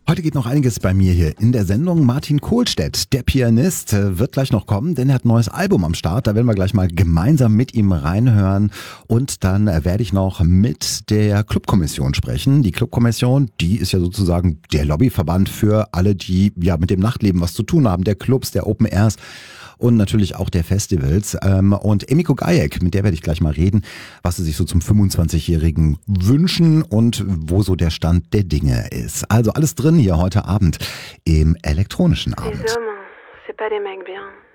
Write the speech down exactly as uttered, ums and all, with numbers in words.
Heute geht noch einiges bei mir hier in der Sendung. Martin Kohlstedt, der Pianist, wird gleich noch kommen, denn er hat ein neues Album am Start. Da werden wir gleich mal gemeinsam mit ihm reinhören. Und dann werde ich noch mit der Clubkommission sprechen. Die Clubkommission, die ist ja sozusagen der Lobbyverband für alle, die ja mit dem Nachtleben was zu tun haben. Der Clubs, der Open Airs und natürlich auch der Festivals. Und Emiko Gajek, mit der werde ich gleich mal reden, was sie sich so zum fünfundzwanzigjährigen wünschen und wo so der Stand der Dinge ist. Also alles drin hier heute Abend im elektronischen Abend. Les hommes, c'est pas des mecs bien.